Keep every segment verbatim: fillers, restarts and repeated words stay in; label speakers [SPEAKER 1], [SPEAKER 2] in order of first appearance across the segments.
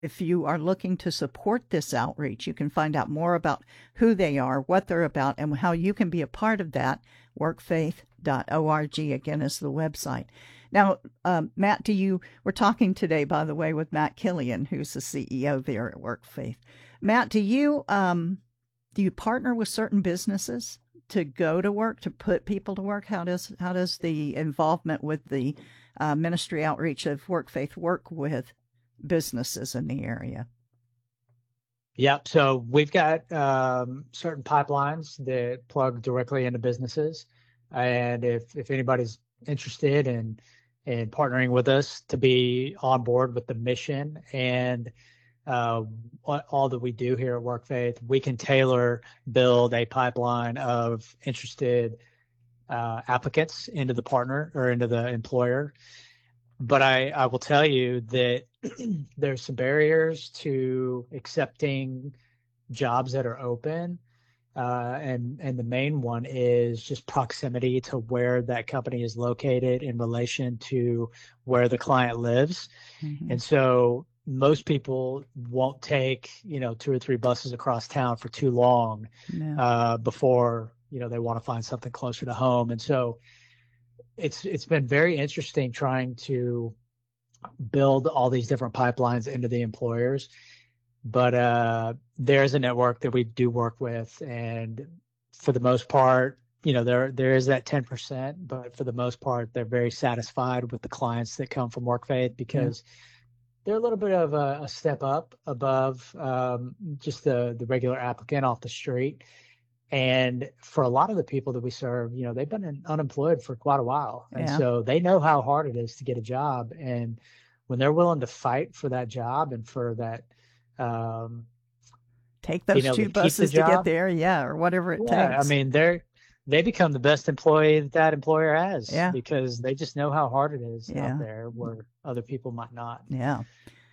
[SPEAKER 1] If you are looking to support this outreach, you can find out more about who they are, what they're about, and how you can be a part of that. work faith dot org, again, is the website. Now, um, Matt, do you, we're talking today, by the way, with Matt Killian, who's the C E O there at WorkFaith. Matt, do you, um, do you partner with certain businesses to go to work, to put people to work? How does, how does the involvement with the uh, ministry outreach of WorkFaith work with businesses in the area?
[SPEAKER 2] Yep. So we've got um, certain pipelines that plug directly into businesses. And if, if anybody's interested in, in partnering with us to be on board with the mission and uh, all that we do here at WorkFaith, we can tailor build a pipeline of interested uh, applicants into the partner or into the employer. But I, I will tell you that there's some barriers to accepting jobs that are open. Uh, and, and the main one is just proximity to where that company is located in relation to where the client lives. Mm-hmm. And so most people won't take, you know, two or three buses across town for too long no. uh, before, you know, they want to find something closer to home. And so it's it's been very interesting trying to build all these different pipelines into the employers. But uh, there's a network that we do work with, and for the most part, you know, there there is that ten percent, but for the most part, they're very satisfied with the clients that come from WorkFaith because yeah. they're a little bit of a, a step up above um, just the the regular applicant off the street. And for a lot of the people that we serve, you know, they've been unemployed for quite a while. And yeah. so they know how hard it is to get a job. And when they're willing to fight for that job and for that, um,
[SPEAKER 1] take those you know, two buses to job, get there. Yeah. Or whatever it yeah,
[SPEAKER 2] takes. I mean, they're, they become the best employee that that employer has yeah. because they just know how hard it is yeah. out there where other people might not.
[SPEAKER 1] Yeah.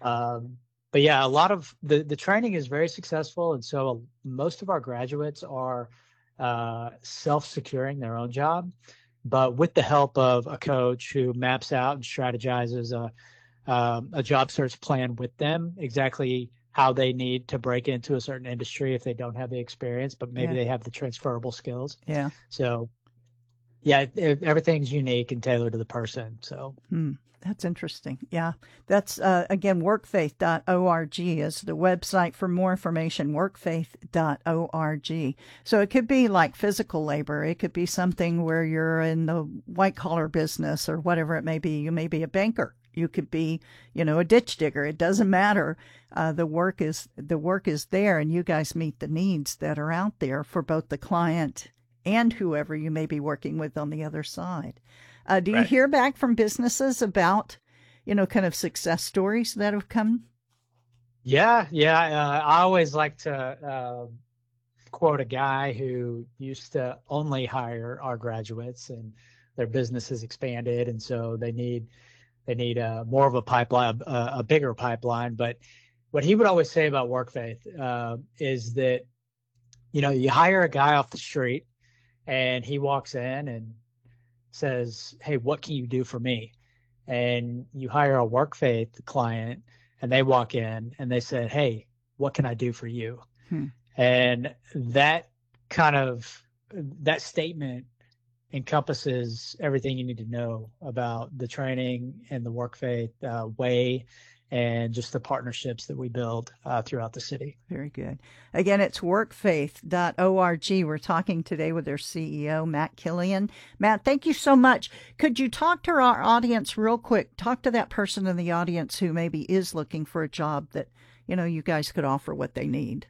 [SPEAKER 2] Um, But yeah, a lot of the, the training is very successful. And so most of our graduates are uh, self-securing their own job, but with the help of a coach who maps out and strategizes a, um, a job search plan with them, exactly how they need to break into a certain industry if they don't have the experience, but maybe yeah. they have the transferable skills.
[SPEAKER 1] Yeah.
[SPEAKER 2] So yeah, it, it, everything's unique and tailored to the person. So.
[SPEAKER 1] Hmm. That's interesting. Yeah. That's, uh, again, work faith dot org is the website for more information, work faith dot org. So it could be like physical labor. It could be something where you're in the white collar business or whatever it may be. You may be a banker. You could be, you know, a ditch digger. It doesn't matter. Uh, the work is, the work is there, and you guys meet the needs that are out there for both the client and whoever you may be working with on the other side. Uh, do you right. hear back from businesses about, you know, kind of success stories that have come?
[SPEAKER 2] Yeah, yeah. Uh, I always like to uh, quote a guy who used to only hire our graduates, and their business has expanded, and so they need they need uh, more of a pipeline, a, a bigger pipeline. But what he would always say about WorkFaith uh, is that, you know, you hire a guy off the street, and he walks in and says, hey, what can you do for me? And you hire a WorkFaith client and they walk in and they said, hey, what can I do for you? Hmm. And that kind of, that statement encompasses everything you need to know about the training and the WorkFaith uh, way and just the partnerships that we build uh, throughout the city.
[SPEAKER 1] Very good. Again, it's work faith dot org. We're talking today with their C E O, Matt Killian. Matt, thank you so much. Could you talk to our audience real quick? Talk to that person in the audience who maybe is looking for a job that, you know, you guys could offer what they need.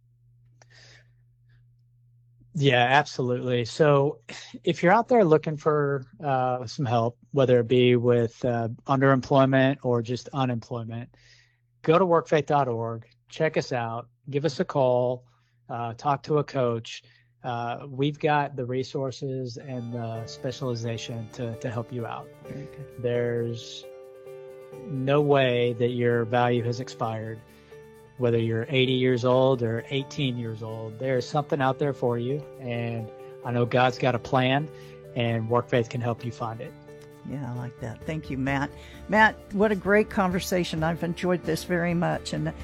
[SPEAKER 2] Yeah, absolutely. So if you're out there looking for uh, some help, whether it be with uh, underemployment or just unemployment, go to work faith dot org, check us out, give us a call, uh, talk to a coach. Uh, we've got the resources and the specialization to, to help you out. There's no way that your value has expired. Whether you're eighty years old or eighteen years old, there's something out there for you. And I know God's got a plan, and WorkFaith can help you find it.
[SPEAKER 1] Yeah, I like that. Thank you, Matt. Matt, what a great conversation. I've enjoyed this very much. And